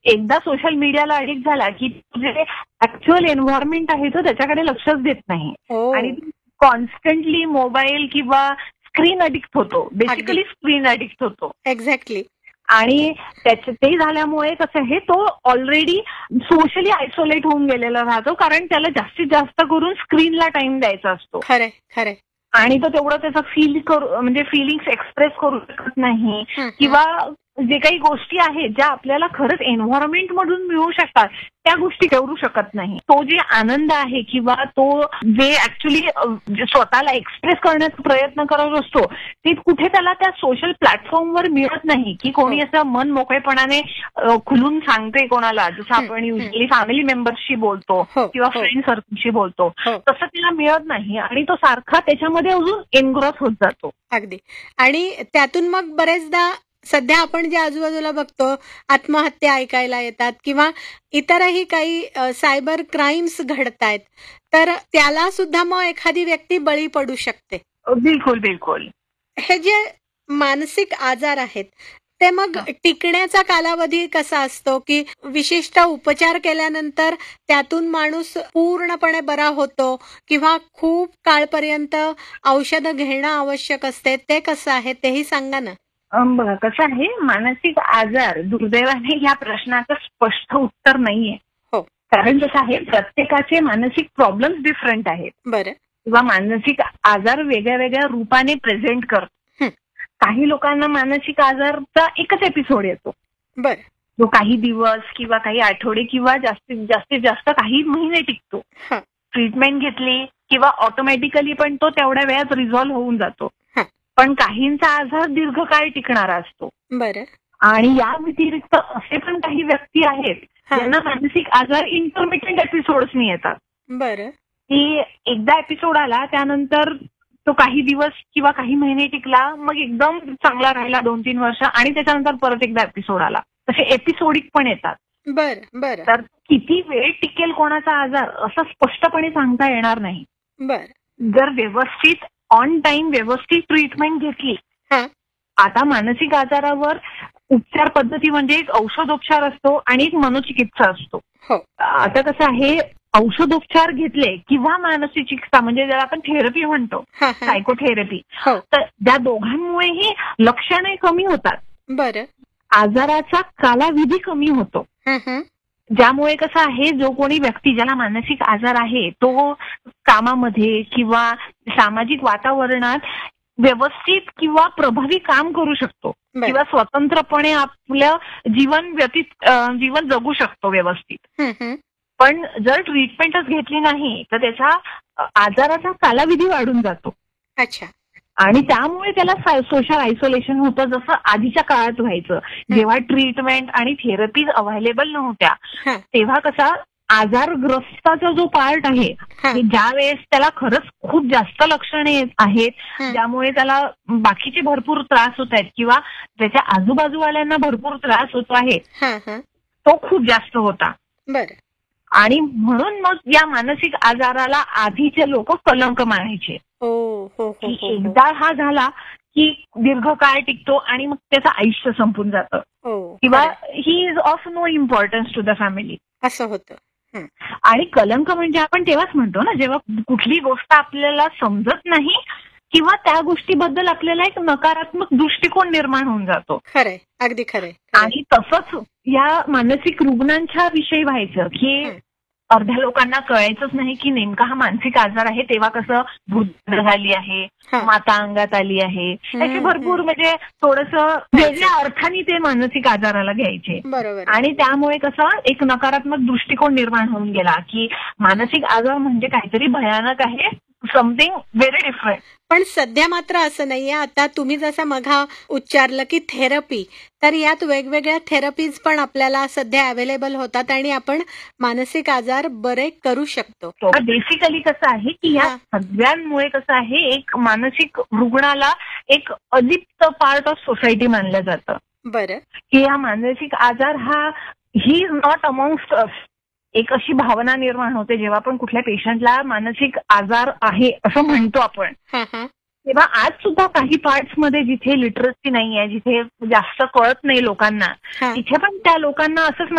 एकदा सोशल मीडियाला अडिक्ट झाला की जे ऍक्च्युअल एन्व्हायरमेंट आहे तो त्याच्याकडे लक्षच देत नाही आणि कॉन्स्टंटली मोबाईल किंवा स्क्रीन अडिक्ट होतो. बेसिकली स्क्रीन अडिक्ट होतो. एक्झॅक्टली. आणि ते झाल्यामुळे कसं आहे, तो ऑलरेडी सोशली आयसोलेट होऊन गेलेला राहतो, कारण त्याला जास्तीत जास्त करून स्क्रीनला टाइम द्यायचा असतो. खरंय खरंय. आणि तो तेवढं त्याचा म्हणजे फिलिंग्स एक्सप्रेस करू शकत नाही किंवा जे काही गोष्टी आहेत ज्या आपल्याला खरंच एन्व्हायरमेंट मधून मिळू शकतात त्या गोष्टी करू शकत नाही. तो जे आनंद आहे किंवा तो जे ऍक्च्युली स्वतःला एक्सप्रेस करण्याचा प्रयत्न करत असतो ते कुठे त्याला त्या सोशल प्लॅटफॉर्मवर मिळत नाही की कोणी असं मन मोकळेपणाने खुलून सांगते कोणाला, जसं आपण युजली फॅमिली मेंबर्सशी बोलतो किंवा फ्रेंड सर्कलशी बोलतो तसं तिला मिळत नाही आणि तो सारखा त्याच्यामध्ये अजून एनग्रॉस होत जातो. अगदी. आणि त्यातून मग बरेचदा सध्या आपण जे आजूबाजूला बघतो आत्महत्या ऐकायला येतात किंवा इतरही काही सायबर क्राईम्स घडतायत, तर त्याला सुद्धा मग एखादी व्यक्ती बळी पडू शकते. बिलकुल बिलकुल. हे जे मानसिक आजार आहेत ते मग टिकण्याचा कालावधी कसा असतो की विशिष्ट उपचार केल्यानंतर त्यातून माणूस पूर्णपणे बरा होतो किंवा खूप काळपर्यंत औषधं घेणं आवश्यक असते, ते कसं आहे तेही सांगा ना. बघा कसं आहे, मानसिक आजार दुर्दैवाने या प्रश्नाचं स्पष्ट उत्तर नाहीये. कारण कसं आहे, प्रत्येकाचे मानसिक प्रॉब्लेम्स डिफरंट आहेत. बरं. किंवा मानसिक आजार वेगळ्या वेगळ्या रूपाने प्रेझेंट करतो. काही लोकांना मानसिक आजारचा एकच एपिसोड येतो. बरं. जो काही दिवस किंवा काही आठवडे किंवा जास्तीत जास्त काही महिने टिकतो. ट्रीटमेंट घेतली किंवा ऑटोमॅटिकली पण तो तेवढ्या वेळात रिझॉल्व्ह होऊन जातो. पण काहींचा आजार दीर्घकाळ टिकणारा असतो. बरं. आणि या व्यतिरिक्त असे पण काही व्यक्ती आहेत ज्यांना मानसिक आजार इंटरमिटंट एपिसोड्सनी येतात. बरं. की एकदा एपिसोड आला त्यानंतर तो काही दिवस किंवा काही महिने टिकला, मग एकदम चांगला राहिला 2-3 वर्ष आणि त्याच्यानंतर परत एकदा एपिसोड आला. तसे एपिसोडिक पण येतात. बरं बरं. तर किती वेळ टिकेल कोणाचा आजार असं स्पष्टपणे सांगता येणार नाही. बरं. जर व्यवस्थित ऑन टाइम व्यवस्थित ट्रीटमेंट घेतली. आता मानसिक आजारावर उपचार पद्धती म्हणजे एक औषधोपचार असतो आणि एक मनोचिकित्सा असतो. आता कसं आहे, औषधोपचार घेतले किंवा मानसिक चिकित्सा म्हणजे ज्याला आपण थेरपी म्हणतो, सायकोथेरपी, तर त्या दोघांमुळेही लक्षणे कमी होतात. बरं. आजाराचा कालावधी कमी होतो. ज्यामुळे कसं आहे, जो कोणी व्यक्ती ज्याला मानसिक आजार आहे तो कामामध्ये किंवा सामाजिक वातावरणात व्यवस्थित किंवा प्रभावी काम करू शकतो किंवा स्वतंत्रपणे आपलं जीवन जगू शकतो व्यवस्थित. पण जर ट्रीटमेंटच घेतली नाही तर त्याच्या आजाराचा कालावधी वाढून जातो. अच्छा. आणि त्यामुळे त्याला सोशल आयसोलेशन होतं, जसं आधीच्या काळात व्हायचं. जेव्हा ट्रीटमेंट आणि थेरपीज अवेलेबल नव्हत्या तेव्हा कसा आजारग्रस्ताचा जो पार्ट आहे ज्या वेळेस त्याला खरंच खूप जास्त लक्षणे आहेत, ज्यामुळे त्याला बाकीचे भरपूर त्रास होत आहेत किंवा त्याच्या आजूबाजूवाल्यांना भरपूर त्रास होतो आहे, तो खूप जास्त होता. बरं. आणि म्हणून मग या मानसिक आजाराला आधीचे लोक कलंक मानायचे. एकदा हा झाला की दीर्घकाळ टिकतो आणि मग त्याचं आयुष्य संपून जातं किंवा he is of no importance to the family, असं होतं. आणि कलंक म्हणजे आपण तेव्हाच म्हणतो ना जेव्हा कुठली गोष्ट आपल्याला समजत नाही किंवा त्या गोष्टीबद्दल आपल्याला एक नकारात्मक दृष्टिकोन निर्माण होऊन जातो. खरंय, अगदी खरंय. आणि तसंच या मानसिक रुग्णांच्या विषयी व्हायचं की अर्ध्या लोकांना कळायचंच नाही की नेमका हा मानसिक आजार आहे. तेव्हा कसं भूत झाली आहे, माता अंगात आली आहे, त्याचे भरपूर म्हणजे थोडंसं वेगळ्या अर्थाने ते मानसिक आजाराला घ्यायचे. आणि त्यामुळे कसं एक नकारात्मक दृष्टिकोन निर्माण होऊन गेला की मानसिक आजार म्हणजे काहीतरी भयानक आहे, समथिंग व्हेरी डिफरंट. पण सध्या मात्र असं नाहीये. आता तुम्ही जसं मघा उच्चारलं की थेरपी, तर यात वेगवेगळ्या थेरपीज पण आपल्याला सध्या अवेलेबल होतात आणि आपण मानसिक आजार बरे करू शकतो. बेसिकली कसं आहे की या सगळ्यांमुळे कसं आहे, एक मानसिक रुग्णाला एक अलिप्त पार्ट ऑफ सोसायटी मानलं जातं. बरं. की हा मानसिक आजार ही इज नॉट अमॉंगस्ट अस. एक अशी भावना निर्माण होते जेव्हा आपण कुठल्या पेशंटला मानसिक आजार आहे असं म्हणतो आपण, तेव्हा आज सुद्धा काही पार्ट्स मध्ये जिथे लिटरसी नाही आहे, जिथे जास्त कळत नाही लोकांना, तिथे पण त्या लोकांना असंच